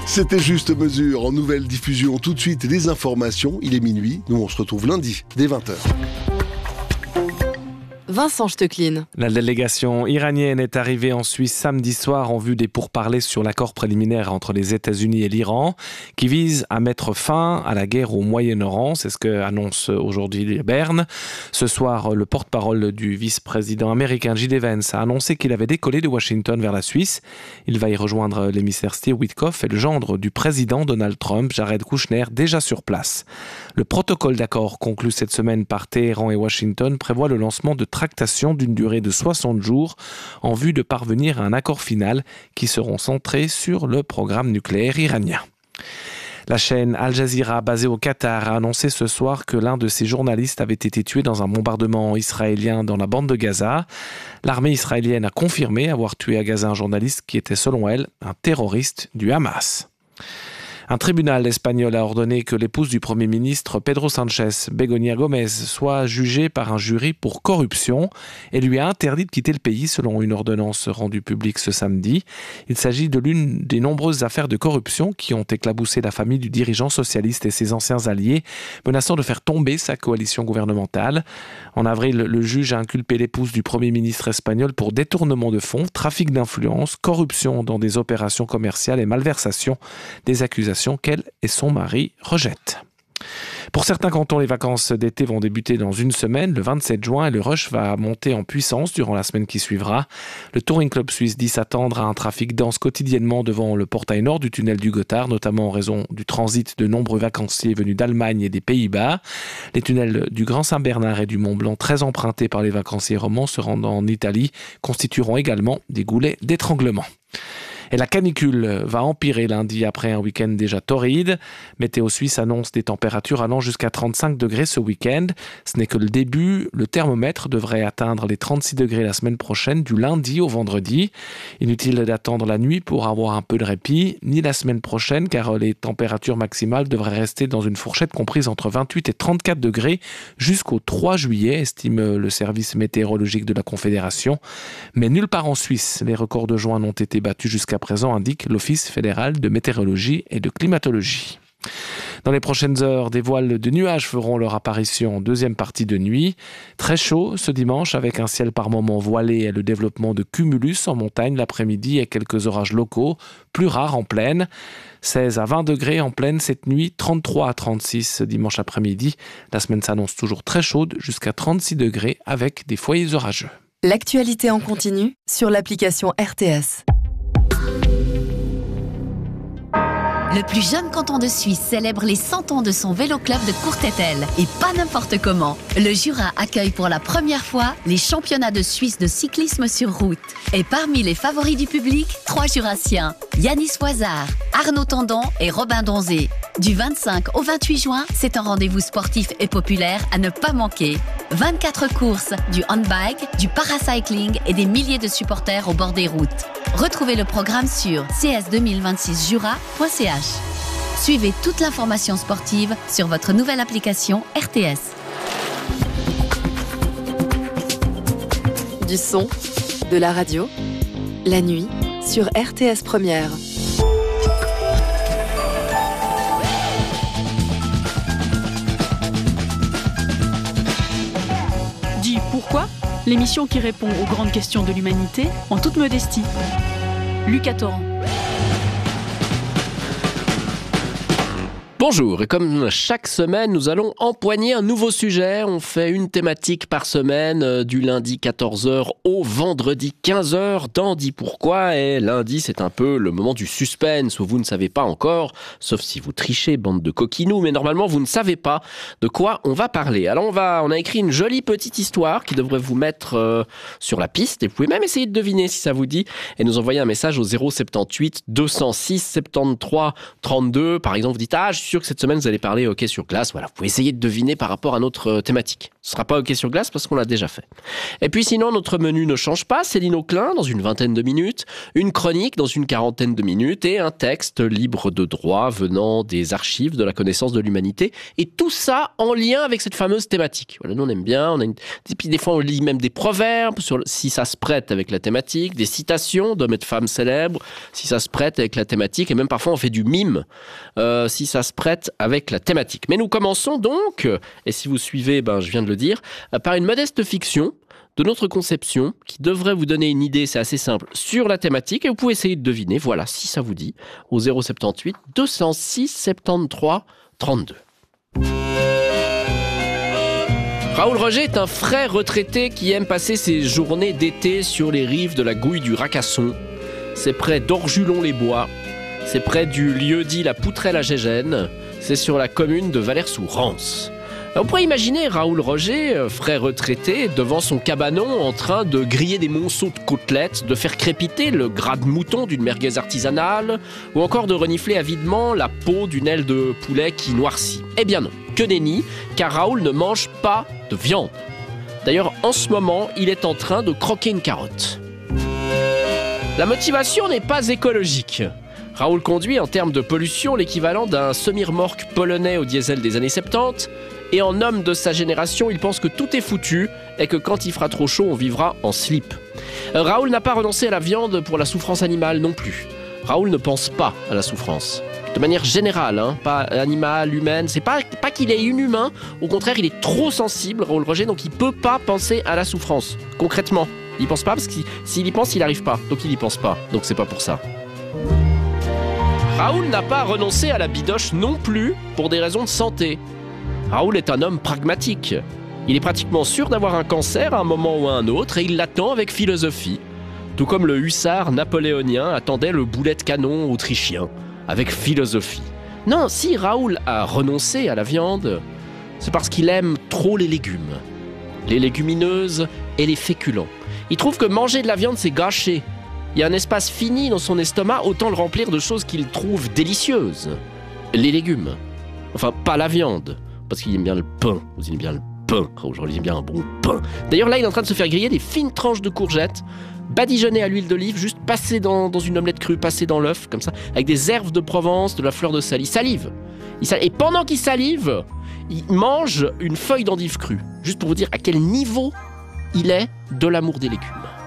C'était Juste Mesure en nouvelle diffusion. Tout de suite, les informations. Il est minuit. Nous, on se retrouve lundi, dès 20h. Vincent Stecklin. La délégation iranienne est arrivée en Suisse samedi soir en vue des pourparlers sur l'accord préliminaire entre les États-Unis et l'Iran qui vise à mettre fin à la guerre au Moyen-Orient. C'est ce que annonce aujourd'hui Berne. Ce soir, le porte-parole du vice-président américain J.D. Vance a annoncé qu'il avait décollé de Washington vers la Suisse. Il va y rejoindre l'émissaire Steve Witkoff et le gendre du président Donald Trump, Jared Kushner, déjà sur place. Le protocole d'accord conclu cette semaine par Téhéran et Washington prévoit le lancement de tractations d'une durée de 60 jours en vue de parvenir à un accord final qui seront centrés sur le programme nucléaire iranien. La chaîne Al Jazeera, basée au Qatar, a annoncé ce soir que l'un de ses journalistes avait été tué dans un bombardement israélien dans la bande de Gaza. L'armée israélienne a confirmé avoir tué à Gaza un journaliste qui était, selon elle, un terroriste du Hamas. Un tribunal espagnol a ordonné que l'épouse du Premier ministre Pedro Sánchez, Begoña Gómez, soit jugée par un jury pour corruption et lui a interdit de quitter le pays selon une ordonnance rendue publique ce samedi. Il s'agit de l'une des nombreuses affaires de corruption qui ont éclaboussé la famille du dirigeant socialiste et ses anciens alliés, menaçant de faire tomber sa coalition gouvernementale. En avril, le juge a inculpé l'épouse du Premier ministre espagnol pour détournement de fonds, trafic d'influence, corruption dans des opérations commerciales et malversation, des accusations qu'elle et son mari rejettent. Pour certains cantons, les vacances d'été vont débuter dans une semaine, le 27 juin, et le rush va monter en puissance durant la semaine qui suivra. Le Touring Club suisse dit s'attendre à un trafic dense quotidiennement devant le portail nord du tunnel du Gothard, notamment en raison du transit de nombreux vacanciers venus d'Allemagne et des Pays-Bas. Les tunnels du Grand Saint-Bernard et du Mont-Blanc, très empruntés par les vacanciers romands se rendant en Italie, constitueront également des goulets d'étranglement. Et la canicule va empirer lundi après un week-end déjà torride. Météo Suisse annonce des températures allant jusqu'à 35 degrés ce week-end. Ce n'est que le début. Le thermomètre devrait atteindre les 36 degrés la semaine prochaine, du lundi au vendredi. Inutile d'attendre la nuit pour avoir un peu de répit, ni la semaine prochaine, car les températures maximales devraient rester dans une fourchette comprise entre 28 et 34 degrés jusqu'au 3 juillet, estime le service météorologique de la Confédération. Mais nulle part en Suisse, les records de juin n'ont été battus jusqu'à présent, indique l'Office fédéral de météorologie et de climatologie. Dans les prochaines heures, des voiles de nuages feront leur apparition en deuxième partie de nuit. Très chaud ce dimanche avec un ciel par moments voilé et le développement de cumulus en montagne l'après-midi et quelques orages locaux, plus rares en plaine. 16 à 20 degrés en plaine cette nuit, 33 à 36 dimanche après-midi. La semaine s'annonce toujours très chaude, jusqu'à 36 degrés avec des foyers orageux. L'actualité en continu sur l'application RTS. Le plus jeune canton de Suisse célèbre les 100 ans de son vélo-club de Courtételle. Et pas n'importe comment. Le Jura accueille pour la première fois les championnats de Suisse de cyclisme sur route. Et parmi les favoris du public, 3 Jurassiens. Yanis Voisard, Arnaud Tendon et Robin Donzé. Du 25 au 28 juin, c'est un rendez-vous sportif et populaire à ne pas manquer. 24 courses, du handbike, du paracycling et des milliers de supporters au bord des routes. Retrouvez le programme sur cs2026jura.ch. Suivez toute l'information sportive sur votre nouvelle application RTS. Du son, de la radio, la nuit sur RTS Première. Dis pourquoi ? L'émission qui répond aux grandes questions de l'humanité en toute modestie. Lucas Torrent. Bonjour, et comme chaque semaine, nous allons empoigner un nouveau sujet. On fait une thématique par semaine, du lundi 14h au vendredi 15h dans Dis Pourquoi. Et lundi, c'est un peu le moment du suspense où vous ne savez pas encore, sauf si vous trichez, bande de coquinous, mais normalement, vous ne savez pas de quoi on va parler. Alors, on a écrit une jolie petite histoire qui devrait vous mettre sur la piste. Et vous pouvez même essayer de deviner si ça vous dit et nous envoyer un message au 078 206 73 32. Par exemple, vous dites « Ah, je suis suis sûr que cette semaine, vous allez parler hockey sur glace. Voilà, vous pouvez essayer de deviner par rapport à notre thématique. Ce ne sera pas hockey sur glace parce qu'on l'a déjà fait. Et puis sinon, notre menu ne change pas. Céline Auclin dans une vingtaine de minutes, une chronique dans une quarantaine de minutes et un texte libre de droit venant des archives de la connaissance de l'humanité. Et tout ça en lien avec cette fameuse thématique. Voilà, nous on aime bien. Et puis des fois, on lit même des proverbes si ça se prête avec la thématique, des citations d'hommes et de femmes célèbres si ça se prête avec la thématique. Et même parfois, on fait du mime si ça se prête avec la thématique. Mais nous commençons donc, et si vous suivez, je viens de le dire, par une modeste fiction de notre conception qui devrait vous donner une idée, c'est assez simple, sur la thématique et vous pouvez essayer de deviner, voilà, si ça vous dit, au 078 206 73 32. Raoul Roger est un frais retraité qui aime passer ses journées d'été sur les rives de la Gouille du Racasson. C'est près d'Orjulon-les-Bois. C'est près du lieu-dit La Poutrelle à Gégène. C'est sur la commune de Valère-sous-Rance. On pourrait imaginer Raoul Roger, frais retraité, devant son cabanon en train de griller des monceaux de côtelettes, de faire crépiter le gras de mouton d'une merguez artisanale, ou encore de renifler avidement la peau d'une aile de poulet qui noircit. Eh bien non, que nenni, car Raoul ne mange pas de viande. D'ailleurs, en ce moment, il est en train de croquer une carotte. La motivation n'est pas écologique. Raoul conduit en termes de pollution l'équivalent d'un semi-remorque polonais au diesel des années 70, et en homme de sa génération, il pense que tout est foutu et que quand il fera trop chaud, on vivra en slip. Raoul n'a pas renoncé à la viande pour la souffrance animale non plus. Raoul ne pense pas à la souffrance. De manière générale, pas animale, humaine, c'est pas qu'il est inhumain, au contraire, il est trop sensible, Raoul Roger, donc il peut pas penser à la souffrance, concrètement. Il pense pas parce que s'il y pense, il n'arrive pas, donc il y pense pas, donc c'est pas pour ça. Raoul n'a pas renoncé à la bidoche non plus pour des raisons de santé. Raoul est un homme pragmatique. Il est pratiquement sûr d'avoir un cancer à un moment ou à un autre et il l'attend avec philosophie. Tout comme le hussard napoléonien attendait le boulet de canon autrichien, avec philosophie. Non, si Raoul a renoncé à la viande, c'est parce qu'il aime trop les légumes. Les légumineuses et les féculents. Il trouve que manger de la viande, c'est gâcher. Il y a un espace fini dans son estomac, autant le remplir de choses qu'il trouve délicieuses. Les légumes. Enfin, pas la viande. Parce qu'il aime bien le pain. Vous aimez bien le pain. Aujourd'hui, il aime bien un bon pain. D'ailleurs, là, il est en train de se faire griller des fines tranches de courgettes, badigeonnées à l'huile d'olive, juste passées dans une omelette crue, passées dans l'œuf, comme ça, avec des herbes de Provence, de la fleur de sel. Il salive. Et pendant qu'il salive, il mange une feuille d'endive crue. Juste pour vous dire à quel niveau il est de l'amour des légumes.